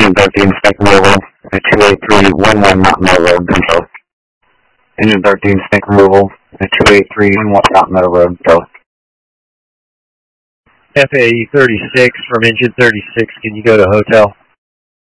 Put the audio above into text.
Engine 13, snake removal at 28311 Mountain Meadow Road, Control. Engine 13, snake removal at 28311 Mountain Meadow Road, Control. FAE 36 from Engine 36, can you go to hotel?